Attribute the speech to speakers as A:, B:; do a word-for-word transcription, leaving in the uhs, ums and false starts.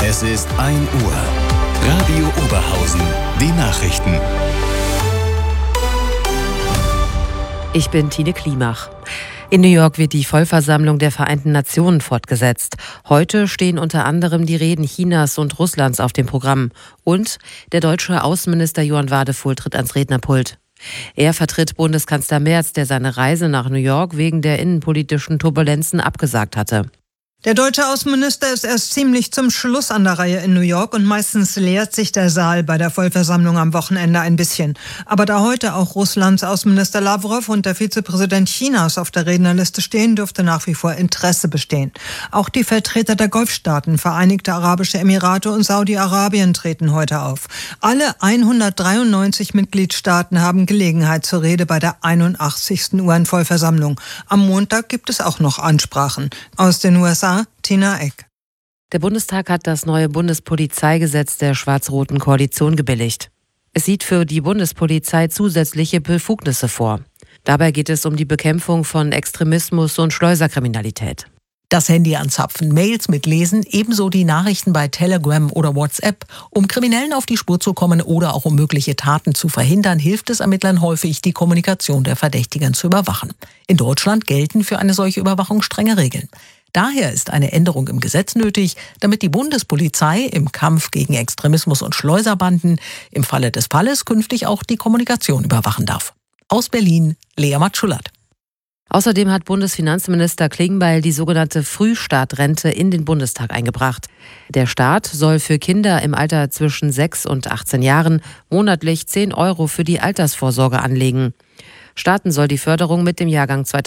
A: Es ist ein Uhr. Radio Oberhausen. Die Nachrichten.
B: Ich bin Tine Klimach. In New York wird die Vollversammlung der Vereinten Nationen fortgesetzt. Heute stehen unter anderem die Reden Chinas und Russlands auf dem Programm. Und der deutsche Außenminister Johann Wadefuhl tritt ans Rednerpult. Er vertritt Bundeskanzler Merz, der seine Reise nach New York wegen der innenpolitischen Turbulenzen abgesagt hatte.
C: Der deutsche Außenminister ist erst ziemlich zum Schluss an der Reihe in New York und meistens leert sich der Saal bei der Vollversammlung am Wochenende ein bisschen. Aber da heute auch Russlands Außenminister Lavrov und der Vizepräsident Chinas auf der Rednerliste stehen, dürfte nach wie vor Interesse bestehen. Auch die Vertreter der Golfstaaten, Vereinigte Arabische Emirate und Saudi-Arabien treten heute auf. Alle hundertdreiundneunzig Mitgliedstaaten haben Gelegenheit zur Rede bei der einundachtzigsten U N-Vollversammlung. Am Montag gibt es auch noch Ansprachen. Aus den U S A Tina Eck.
B: Der Bundestag hat das neue Bundespolizeigesetz der schwarz-roten Koalition gebilligt. Es sieht für die Bundespolizei zusätzliche Befugnisse vor. Dabei geht es um die Bekämpfung von Extremismus und Schleuserkriminalität.
D: Das Handy anzapfen, Mails mitlesen, ebenso die Nachrichten bei Telegram oder WhatsApp. Um Kriminellen auf die Spur zu kommen oder auch um mögliche Taten zu verhindern, hilft es Ermittlern häufig, die Kommunikation der Verdächtigen zu überwachen. In Deutschland gelten für eine solche Überwachung strenge Regeln. Daher ist eine Änderung im Gesetz nötig, damit die Bundespolizei im Kampf gegen Extremismus und Schleuserbanden im Falle des Falles künftig auch die Kommunikation überwachen darf. Aus Berlin, Lea Matschulat.
B: Außerdem hat Bundesfinanzminister Klingbeil die sogenannte Frühstartrente in den Bundestag eingebracht. Der Staat soll für Kinder im Alter zwischen sechs und achtzehn Jahren monatlich zehn Euro für die Altersvorsorge anlegen. Starten soll die Förderung mit dem Jahrgang